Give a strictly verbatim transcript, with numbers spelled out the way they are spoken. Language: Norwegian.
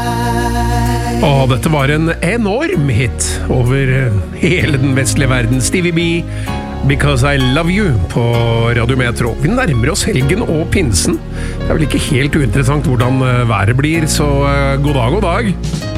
Og dette var en enorm hit over hele den vestlige verden. Stevie B, Because I Love You på Radio Metro. Vi nærmer oss helgen og pinsen. Det er vel ikke helt uinteressant hvordan været blir, så god dag, god dag.